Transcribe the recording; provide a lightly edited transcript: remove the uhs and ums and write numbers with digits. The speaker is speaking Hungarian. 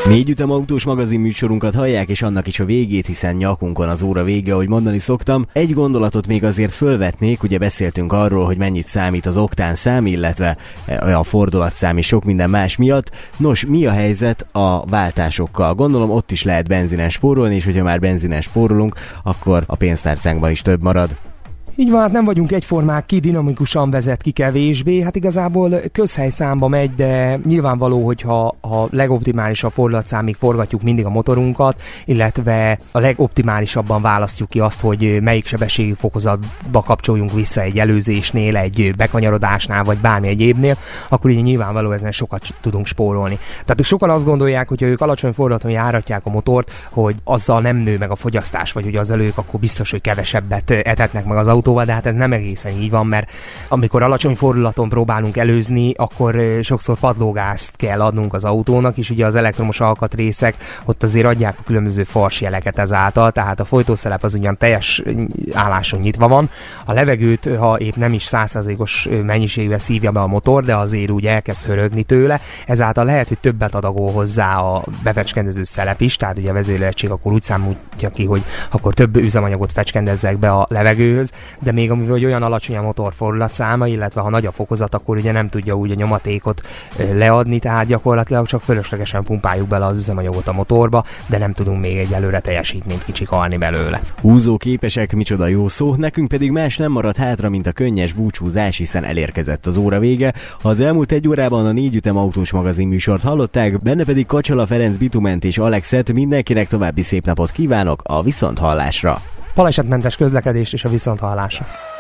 Négy ütem autós magazin műsorunkat hallják, és annak is a végét, hiszen nyakunkon az óra vége, ahogy mondani szoktam. Egy gondolatot még azért fölvetnék, ugye beszéltünk arról, hogy mennyit számít az oktánszám, illetve a fordulatszám és sok minden más miatt. Nos, mi a helyzet a váltásokkal? Gondolom ott is lehet benzinen spórolni, és hogyha már benzinen spórolunk, akkor a pénztárcánkban is több marad. Így van, hát nem vagyunk egyformák, ki dinamikusan vezet, ki kevésbé. Hát igazából közhelyszámba megy, de nyilvánvaló, hogyha a legoptimálisabb fordulatszámig forgatjuk mindig a motorunkat, illetve a legoptimálisabban választjuk ki azt, hogy melyik sebességi fokozatba kapcsoljunk vissza egy előzésnél, egy bekanyarodásnál, vagy bármi egyébnél, akkor így nyilvánvaló ezen sokat tudunk spórolni. Tehát sokan azt gondolják, hogy ők alacsony fordulaton járatják a motort, hogy azzal nem nő meg a fogyasztás, vagy hogy azzal ők akkor biztos, hogy kevesebbet etetnek meg az autóval, de hát ez nem egészen így van, mert amikor alacsony fordulaton próbálunk előzni, akkor sokszor padlógázt kell adnunk az autónak, és ugye az elektromos alkatrészek ott azért adják a különböző farsjeleket ezáltal, tehát a folytószelep az ugyan teljes álláson nyitva van. A levegőt, ha épp nem is 100%-os mennyiségben szívja be a motor, de azért úgy elkezd hörögni tőle, ezáltal lehet, hogy többet adagol hozzá a befecskendező szelep is, tehát ugye a vezérlőegység akkor úgy számolja ki, hogy akkor több üzemanyagot fecskendezzek be a levegőhöz, de még amivel olyan alacsony a motor fordulatszáma, illetve ha nagy a fokozat, akkor ugye nem tudja úgy a nyomatékot leadni, tehát gyakorlatilag csak fölöslegesen pumpáljuk bele az üzemanyagot a motorba, de nem tudunk még egyelőre teljesítményt kicsikarni belőle. Húzóképesek, micsoda jó szó, nekünk pedig más nem maradt hátra, mint a könnyes búcsúzás, hiszen elérkezett az óra vége. Ha az elmúlt egy órában a Négy ütem autós magazin műsort hallották, benne pedig Kacsala Ferenc Bitument és Alexet, mindenkinek további szép napot kívánok, a viszonthallásra! Balesetmentes közlekedést és a viszonthallásra.